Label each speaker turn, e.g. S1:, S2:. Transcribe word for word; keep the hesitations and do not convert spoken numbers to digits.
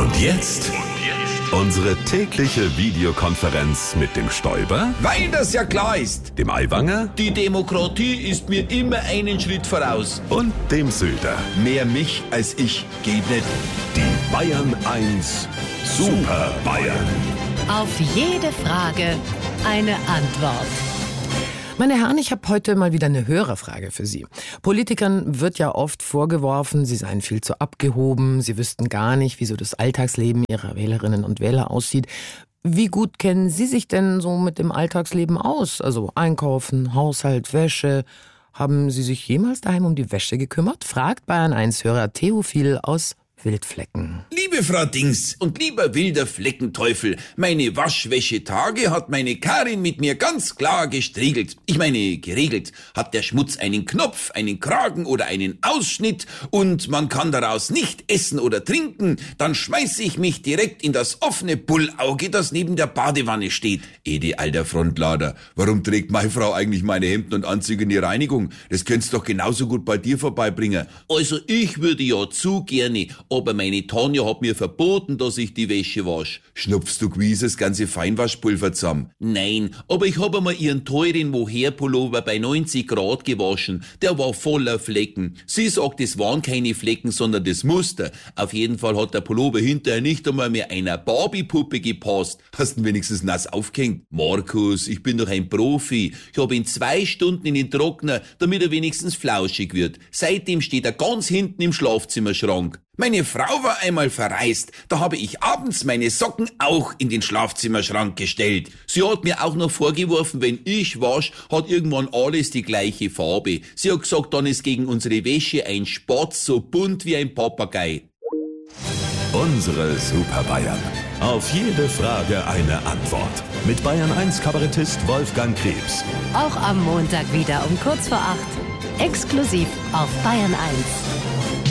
S1: Und jetzt unsere tägliche Videokonferenz mit dem Stoiber,
S2: weil das ja klar ist.
S1: dem Aiwanger
S2: Die Demokratie ist mir immer einen Schritt voraus.
S1: und dem Söder.
S2: Mehr mich als ich geht nicht.
S1: Die Bayern eins Super Bayern.
S3: Auf jede Frage eine Antwort.
S4: Meine Herren, ich habe heute mal wieder eine Hörerfrage für Sie. Politikern wird ja oft vorgeworfen, sie seien viel zu abgehoben, sie wüssten gar nicht, wie so das Alltagsleben ihrer Wählerinnen und Wähler aussieht. Wie gut kennen Sie sich denn so mit dem Alltagsleben aus? Also Einkaufen, Haushalt, Wäsche. Haben Sie sich jemals daheim um die Wäsche gekümmert? Fragt Bayern eins Hörer Theophil aus Wildflecken.
S2: Liebe Frau Dings und lieber wilder Fleckenteufel, meine Waschwäschetage hat meine Karin mit mir ganz klar gestriegelt. Ich meine, geregelt. Hat der Schmutz einen Knopf, einen Kragen oder einen Ausschnitt und man kann daraus nicht essen oder trinken, dann schmeiße ich mich direkt in das offene Bullauge, das neben der Badewanne steht. Ede, alter Frontlader, warum trägt meine Frau eigentlich meine Hemden und Anzüge in die Reinigung? Das könntest du doch genauso gut bei dir vorbeibringen. Also ich würde ja zu gerne, aber meine Tanja hat mir verboten, dass ich die Wäsche wasche. Schnupfst du gewiss das ganze Feinwaschpulver zusammen? Nein, aber ich habe einmal ihren teuren Mohair-Pullover bei neunzig Grad gewaschen. Der war voller Flecken. Sie sagt, es waren keine Flecken, sondern das Muster. Auf jeden Fall hat der Pullover hinterher nicht einmal mehr einer Barbie-Puppe gepasst. Hast du wenigstens nass aufgehängt? Markus, ich bin doch ein Profi. Ich habe ihn zwei Stunden in den Trockner, damit er wenigstens flauschig wird. Seitdem steht er ganz hinten im Schlafzimmerschrank. Meine Frau war einmal verreist, da habe ich abends meine Socken auch in den Schlafzimmerschrank gestellt. Sie hat mir auch noch vorgeworfen, wenn ich wasch, hat irgendwann alles die gleiche Farbe. Sie hat gesagt, dann ist gegen unsere Wäsche ein Spatz so bunt wie ein Papagei.
S1: Unsere Super Bayern. Auf jede Frage eine Antwort. Mit Bayern eins Kabarettist Wolfgang Krebs.
S3: Auch am Montag wieder um kurz vor acht. Exklusiv auf Bayern eins.